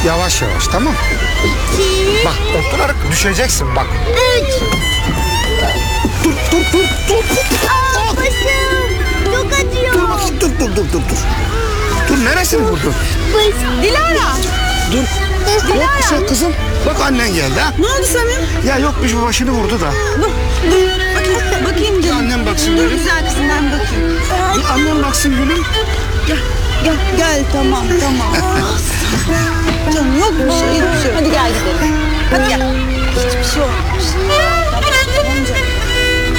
Yavaş yavaş, tamam. 2, Bak oturarak düşeceksin bak. 3. Dur. Aa, başım. Çok acıyor. Dur bakayım, dur. Dur, neresini vurdun? Dilara. Dur. Yok bir şey kızım. Bak annen geldi ha. Ne oldu Samim? Ya yokmuş, bu başını vurdu da. Bakayım canım. Annem baksın Dur gülüm. güzel kızım ben bakayım. Dur, annem baksın gülüm. Gel tamam. Canım yok bir şey. Hadi gel gidelim. Hadi gel. Hiçbir şey olmamış.